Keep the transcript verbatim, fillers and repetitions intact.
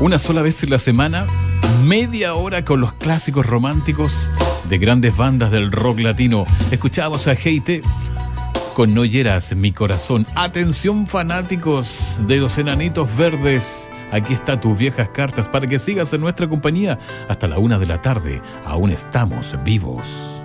Una sola vez en la semana, media hora con los clásicos románticos de grandes bandas del rock latino. Escuchábamos a Heite con No hieras mi corazón. Atención, fanáticos de los Enanitos Verdes. Aquí está tus viejas cartas para que sigas en nuestra compañía hasta la una de la tarde. Aún estamos vivos.